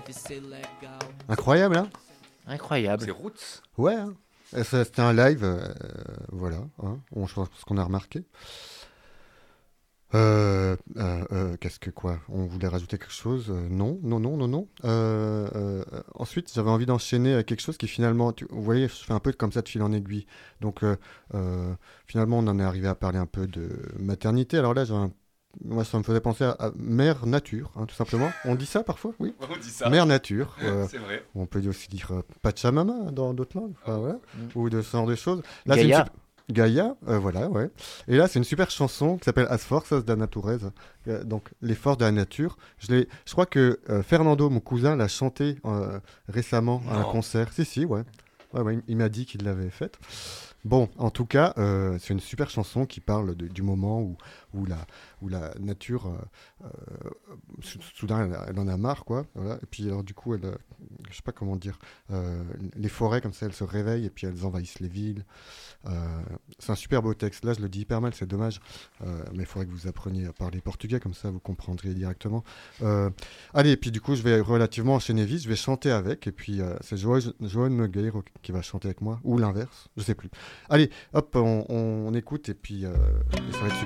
Incroyable, hein? Incroyable. C'est Roots. Ouais, hein. C'était un live, voilà, hein. Je pense qu'on a remarqué. Qu'est-ce que quoi? On voulait rajouter quelque chose? Non, non, non, non, non. Ensuite, j'avais envie d'enchaîner avec quelque chose qui finalement, vous voyez, je fais un peu comme ça de fil en aiguille. Donc, finalement, on en est arrivé à parler un peu de maternité. Alors là, moi, ça me faisait penser à Mère Nature, hein, tout simplement. On dit ça parfois, oui. On dit ça. Mère Nature. C'est vrai. On peut aussi dire Pachamama dans d'autres langues, enfin, voilà. Ou de ce genre de choses. Là, Gaïa. Gaïa, voilà, ouais. Et là, c'est une super chanson qui s'appelle As Forças da Natureza, donc les forces de la nature. Je crois que Fernando, mon cousin, l'a chanté récemment à un concert. Si, ouais. Ouais, il m'a dit qu'il l'avait faite. Bon, en tout cas, c'est une super chanson qui parle du moment où la nature, soudain, elle en a marre, quoi. Voilà. Et puis, alors, du coup, je sais pas comment dire, les forêts, comme ça, elles se réveillent et puis elles envahissent les villes. C'est un super beau texte. Là, je le dis hyper mal, c'est dommage. Mais il faudrait que vous appreniez à parler portugais, comme ça, vous comprendriez directement. Allez, et puis, du coup, je vais relativement enchaîner vite. Je vais chanter avec. Et puis, c'est João Nogueira qui va chanter avec moi. Ou l'inverse, je sais plus. Allez, hop, on écoute et puis ça va être super.